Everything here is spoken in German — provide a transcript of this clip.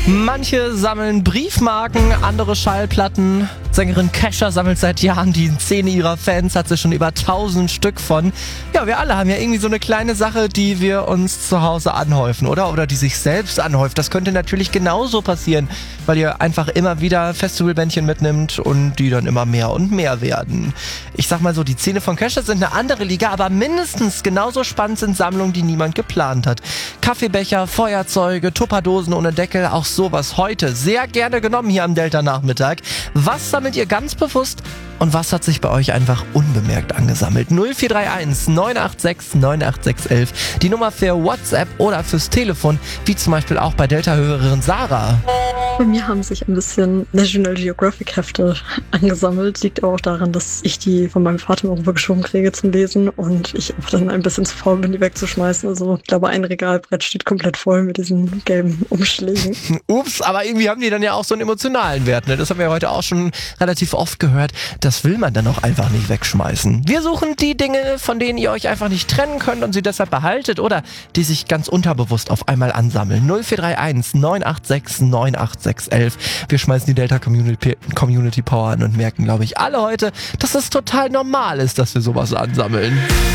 Manche sammeln Briefmarken, andere Schallplatten. Sängerin Kesha sammelt seit Jahren die Szene ihrer Fans, hat sie schon über 1000 Stück von. Ja, wir alle haben ja irgendwie so eine kleine Sache, die wir uns zu Hause anhäufen, oder? Oder die sich selbst anhäuft. Das könnte natürlich genauso passieren, weil ihr einfach immer wieder Festivalbändchen mitnimmt und die dann immer mehr und mehr werden. Ich sag mal so, die Szene von Kesha sind eine andere Liga, aber mindestens genauso spannend sind Sammlungen, die niemand geplant hat. Kaffeebecher, Feuerzeuge, Tupperdosen ohne Deckel, auch sowas heute sehr gerne genommen hier am Delta-Nachmittag. Was sammelt ihr ganz bewusst und was hat sich bei euch einfach unbemerkt angesammelt? 0431 986 98611, die Nummer für WhatsApp oder fürs Telefon, wie zum Beispiel auch bei Delta-Hörerin Sarah. Bei mir haben sich ein bisschen National Geographic Hefte angesammelt. Liegt aber auch daran, dass ich die von meinem Vater irgendwo geschoben kriege zum Lesen und ich einfach dann ein bisschen zu faul bin, die wegzuschmeißen. Also ich glaube, ein Regalbrett steht komplett voll mit diesen gelben Umschlägen. Ups, aber irgendwie haben die dann ja auch so einen emotionalen Wert, ne? Das haben wir heute auch schon relativ oft gehört. Das will man dann auch einfach nicht wegschmeißen. Wir suchen die Dinge, von denen ihr euch einfach nicht trennen könnt und sie deshalb behaltet oder die sich ganz unterbewusst auf einmal ansammeln. 0431 986 98611. Wir schmeißen die Delta Community Power an und merken, glaube ich, alle heute, dass es total normal ist, dass wir sowas ansammeln.